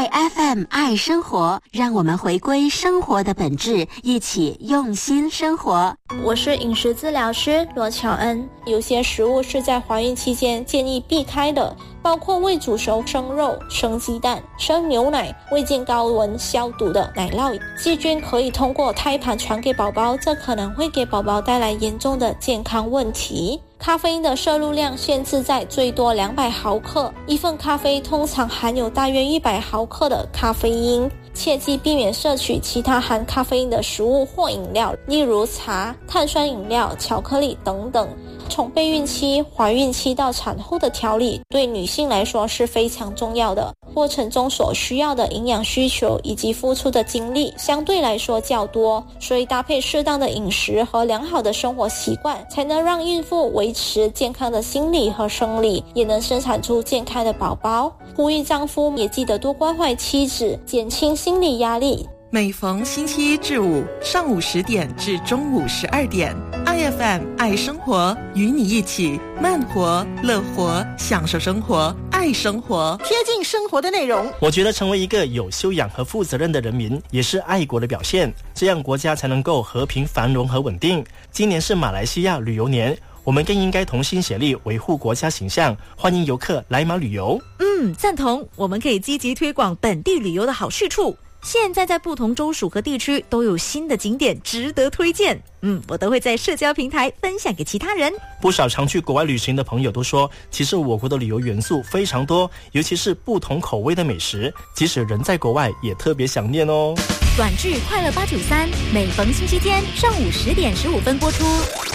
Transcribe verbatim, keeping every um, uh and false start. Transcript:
爱 F M 爱生活，让我们回归生活的本质，一起用心生活。 我是饮食治疗师罗乔恩。有些食物是在怀孕期间建议避开的，包括未煮熟生肉、生鸡蛋、生牛奶、未经高温消毒的奶酪。细菌可以通过胎盘传给宝宝，这可能会给宝宝带来严重的健康问题。咖啡因的摄入量限制在最多两百毫克，一份咖啡通常含有大约一百毫克的咖啡因。切记避免摄取其他含咖啡因的食物或饮料，例如茶、碳酸饮料、巧克力等等。从备孕期、怀孕期到产后的调理，对女性来说是非常重要的。过程中所需要的营养需求以及付出的精力相对来说较多，所以搭配适当的饮食和良好的生活习惯，才能让孕妇维持健康的心理和生理，也能生产出健康的宝宝。呼吁丈夫也记得多关怀妻子，减轻心理压力。 每逢星期一至五上午十点至中午十二点， I F M 爱生活，与你一起慢活乐活，享受生活，爱生活， 贴近生活的内容。 我觉得成为一个有修养和负责任的人民，也是爱国的表现，这样国家才能够和平繁荣和稳定。今年是马来西亚旅游年，我们更应该同心协力维护国家形象，欢迎游客来马旅游。 嗯，赞同，我们可以积极推广本地旅游的好去处。现在在不同州属和地区都有新的景点值得推荐，嗯，我都会在社交平台分享给其他人。 不少常去国外旅行的朋友都说，其实我国的旅游元素非常多，尤其是不同口味的美食，即使人在国外也特别想念哦。 短剧快乐八九三，每逢星期天上午十点十五分播出。